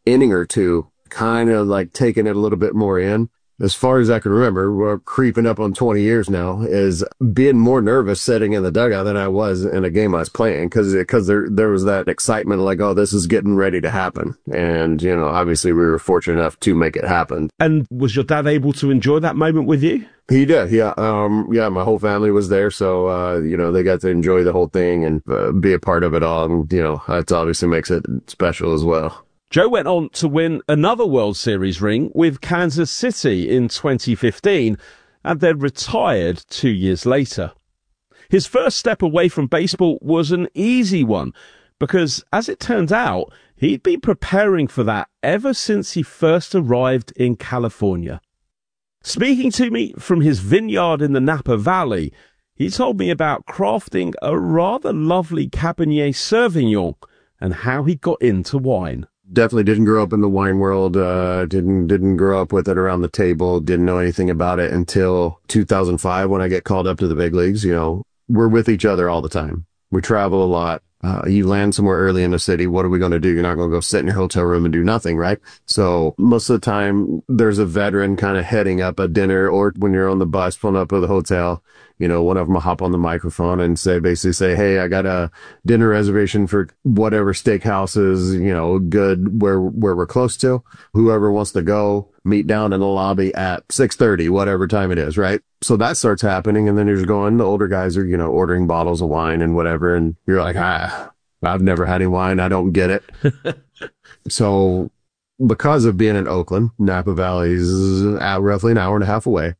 inning or two, kind of like taking it a little bit more in. As far as I can remember, we're creeping up on 20 years now, is being more nervous sitting in the dugout than I was in a game I was playing, because there was that excitement like, oh, this is getting ready to happen. And, you know, obviously we were fortunate enough to make it happen. And was your dad able to enjoy that moment with you? He did, yeah. Yeah, my whole family was there, so, you know, they got to enjoy the whole thing and be a part of it all. And, you know, that obviously makes it special as well. Joe went on to win another World Series ring with Kansas City in 2015 and then retired 2 years later. His first step away from baseball was an easy one because, as it turned out, he'd been preparing for that ever since he first arrived in California. Speaking to me from his vineyard in the Napa Valley, he told me about crafting a rather lovely Cabernet Sauvignon and how he got into wine. Definitely didn't grow up in the wine world, didn't grow up with it around the table, didn't know anything about it until 2005 when I get called up to the big leagues. You know, we're with each other all the time. We travel a lot. You land somewhere early in the city. What are we going to do? You're not going to go sit in your hotel room and do nothing, right? So most of the time there's a veteran kind of heading up a dinner, or when you're on the bus pulling up to the hotel, you know, one of them will hop on the microphone and basically say, hey, I got a dinner reservation for whatever steakhouse is, you know, good where we're close to. Whoever wants to go, meet down in the lobby at 6:30, whatever time it is, right? So that starts happening, and then you're just going, the older guys are, you know, ordering bottles of wine and whatever, and you're like, I've never had any wine. I don't get it. So because of being in Oakland, Napa Valley is roughly an hour and a half away.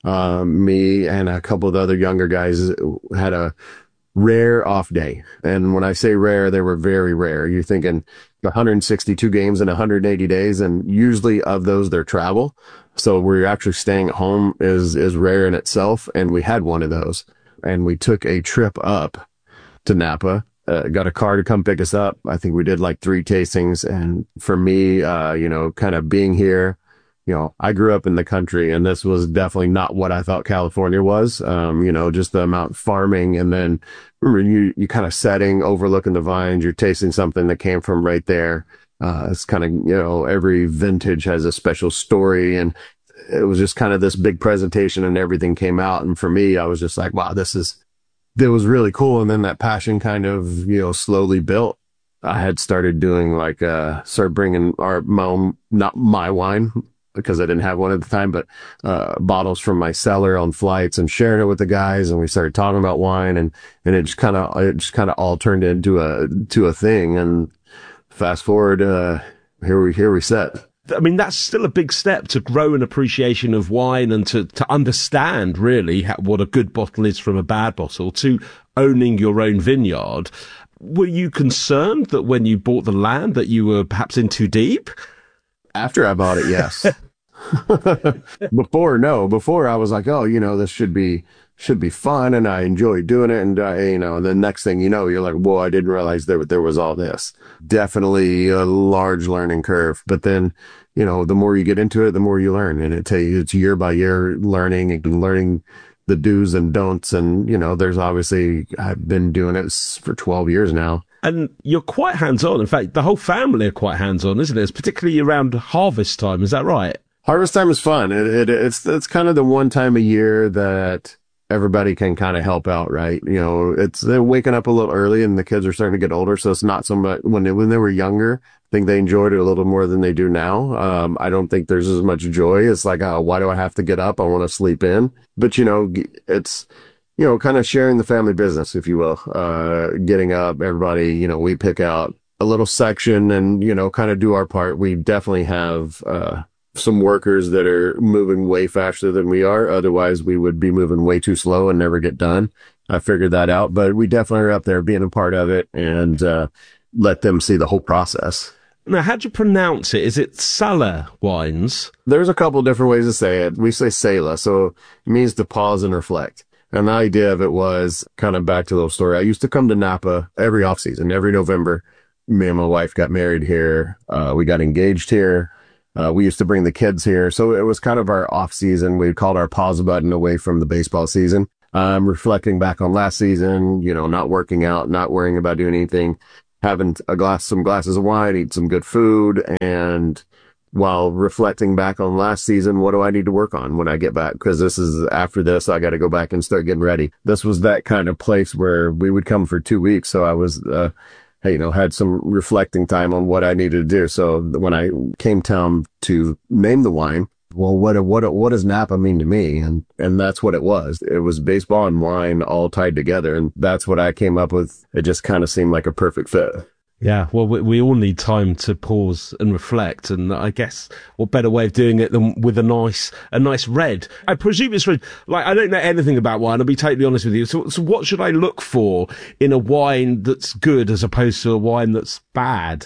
Me and a couple of the other younger guys had a rare off day. And when I say rare, they were very rare. You're thinking 162 games in 180 days. And usually of those, they're travel. So we're actually staying at home is rare in itself. And we had one of those, and we took a trip up to Napa. Got a car to come pick us up. I think we did like 3 tastings. And for me, you know, kind of being here, you know, I grew up in the country, and this was definitely not what I thought California was. You know, just the amount of farming, and then you kind of setting, overlooking the vines, you're tasting something that came from right there. It's kind of, you know, every vintage has a special story, and it was just kind of this big presentation, and everything came out. And for me, I was just like, wow, that was really cool. And then that passion kind of, you know, slowly built. I had started doing started bringing my own, not my wine, because I didn't have one at the time, but bottles from my cellar on flights and sharing it with the guys. And we started talking about wine, and it just kind of all turned into a thing. And fast forward, here we sit. I mean, that's still a big step to grow an appreciation of wine and to understand really what a good bottle is from a bad bottle, to owning your own vineyard. Were you concerned that when you bought the land that you were perhaps in too deep? After I bought it, yes. Before I was like, oh, you know, this should be fun, and I enjoy doing it. And, you know, the next thing you know, you're like, whoa, I didn't realize there was all this. Definitely a large learning curve. But then, you know, the more you get into it, the more you learn. And it's year by year learning the do's and don'ts. And, you know, I've been doing it for 12 years now. And you're quite hands-on. In fact, the whole family are quite hands-on, isn't it? It's particularly around harvest time. Is that right? Harvest time is fun. It's kind of the one time a year that everybody can kind of help out, right? You know, they're waking up a little early, and the kids are starting to get older. So it's not so much when they were younger. I think they enjoyed it a little more than they do now. I don't think there's as much joy. It's like, why do I have to get up? I want to sleep in. But, you know, it's, you know, kind of sharing the family business, if you will, getting up, everybody, you know, we pick out a little section and, you know, kind of do our part. We definitely have, some workers that are moving way faster than we are. Otherwise we would be moving way too slow and never get done. I figured that out, but we definitely are up there being a part of it, and, let them see the whole process. Now, how do you pronounce it? Is it Sala wines? There's a couple different ways to say it. We say Sala, so it means to pause and reflect. And the idea of it was kind of back to the little story. I used to come to Napa every off season, every November. Me and my wife got married here. We got engaged here. We used to bring the kids here. So it was kind of our off season. We called our pause button away from the baseball season. Reflecting back on last season, you know, not working out, not worrying about doing anything. having some glasses of wine, eat some good food, and while reflecting back on last season, what do I need to work on when I get back? Because after this, I got to go back and start getting ready. This was that kind of place where we would come for 2 weeks. So I was, had some reflecting time on what I needed to do. So when I came down to name the wine, well, what does Napa mean to me? And that's what it was. It was baseball and wine all tied together. And that's what I came up with. It just kind of seemed like a perfect fit. Yeah, well, we all need time to pause and reflect, and I guess what better way of doing it than with a nice red. I presume it's red. Like, I don't know anything about wine, I'll be totally honest with you. So what should I look for in a wine that's good as opposed to a wine that's bad?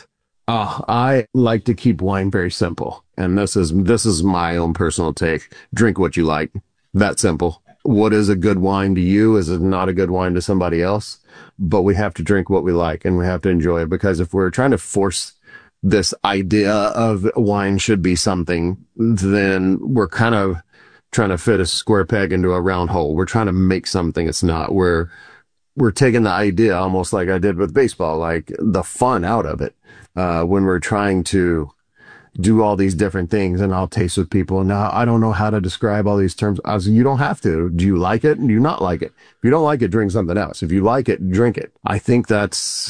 I like to keep wine very simple, and this is my own personal take. Drink what you like. That simple. What is a good wine to you is not a good wine to somebody else, but we have to drink what we like and we have to enjoy it, because if we're trying to force this idea of wine should be something, then we're kind of trying to fit a square peg into a round hole. We're trying to make something it's not. We're taking the idea, almost like I did with baseball, like the fun out of it, when we're trying to do all these different things, and I'll taste with people. Now, I don't know how to describe all these terms. You don't have to. Do you like it? Do you not like it? If you don't like it, drink something else. If you like it, drink it. I think that's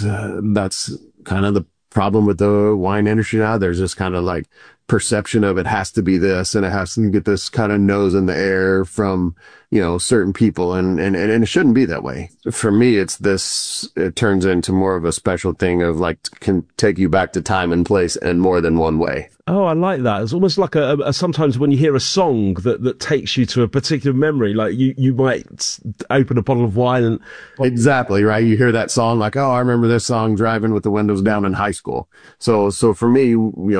kind of the problem with the wine industry now. There's this kind of like perception of it has to be this, and it has to get this kind of nose in the air from, certain people. And it shouldn't be that way. For me, it turns into more of a special thing of like, can take you back to time and place in more than one way. Oh, I like that. It's almost like sometimes when you hear a song that takes you to a particular memory, like you might open a bottle of wine and... Exactly, right? You hear that song like, oh, I remember this song driving with the windows down in high school. So for me,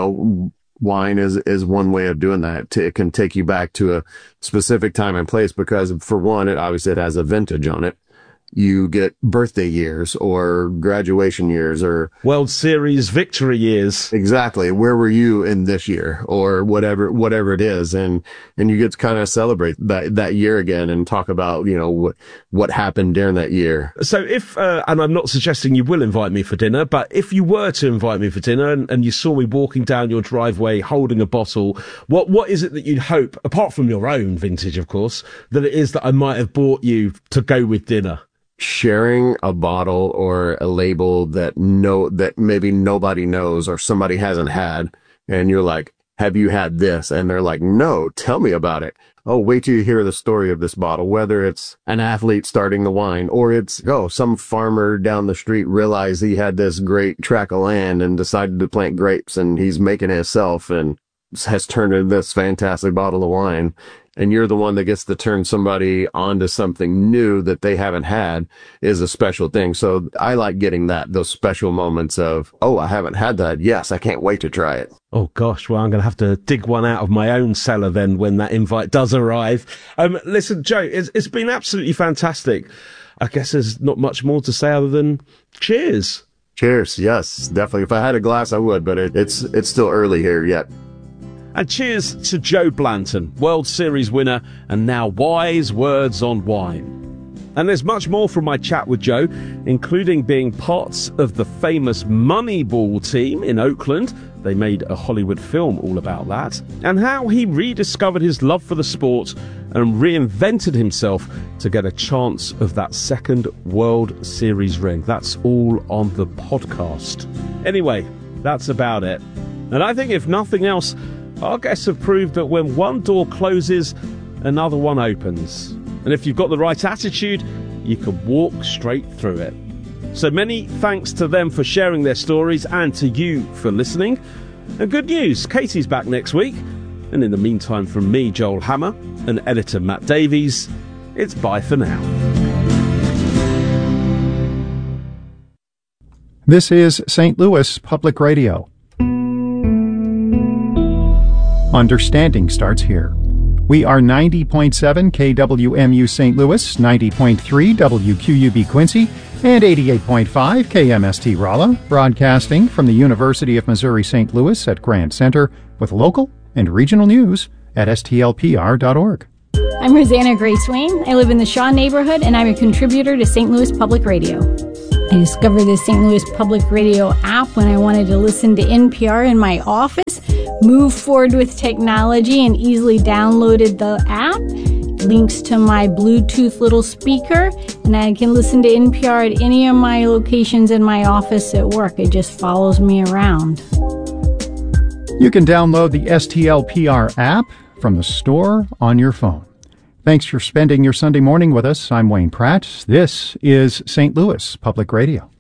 wine is one way of doing that. It can take you back to a specific time and place, because for one, it has a vintage on it. You get birthday years or graduation years or World Series victory years. Exactly. Where were you in this year or whatever it is. And you get to kind of celebrate that year again and talk about, what happened during that year. So if, and I'm not suggesting you will invite me for dinner, but if you were to invite me for dinner and you saw me walking down your driveway holding a bottle, what is it that you'd hope, apart from your own vintage, of course, that it is that I might have bought you to go with dinner? Sharing a bottle or a label that maybe nobody knows or somebody hasn't had, and you're like, have you had this? And they're like, no, tell me about it. Oh, wait till you hear the story of this bottle, whether it's an athlete starting the wine or it's, some farmer down the street realized he had this great tract of land and decided to plant grapes, and he's making it himself and has turned into this fantastic bottle of wine. And you're the one that gets to turn somebody onto something new that they haven't had is a special thing. So I like getting those special moments of, oh, I haven't had that. Yes, I can't wait to try it. Oh, gosh. Well, I'm going to have to dig one out of my own cellar then when that invite does arrive. Listen, Joe, it's been absolutely fantastic. I guess there's not much more to say other than cheers. Cheers. Yes, definitely. If I had a glass, I would, but it's still early here yet. And cheers to Joe Blanton, World Series winner and now wise words on wine. And there's much more from my chat with Joe, including being parts of the famous Moneyball team in Oakland. They made a Hollywood film all about that. And how he rediscovered his love for the sport and reinvented himself to get a chance of that second World Series ring. That's all on the podcast. Anyway, that's about it. And I think if nothing else, our guests have proved that when one door closes, another one opens. And if you've got the right attitude, you can walk straight through it. So many thanks to them for sharing their stories and to you for listening. And good news, Katie's back next week. And in the meantime, from me, Joel Hammer, and editor Matt Davies, it's bye for now. This is St. Louis Public Radio. Understanding starts here. We are 90.7 KWMU St. Louis, 90.3 WQUB Quincy, and 88.5 KMST Rolla, broadcasting from the University of Missouri St. Louis at Grant Center with local and regional news at stlpr.org. I'm Rosanna Gray Swain. I live in the Shaw neighborhood, and I'm a contributor to St. Louis Public Radio. I discovered the St. Louis Public Radio app when I wanted to listen to NPR in my office, moved forward with technology and easily downloaded the app. It links to my Bluetooth little speaker, and I can listen to NPR at any of my locations in my office at work. It just follows me around. You can download the STLPR app from the store on your phone. Thanks for spending your Sunday morning with us. I'm Wayne Pratt. This is St. Louis Public Radio.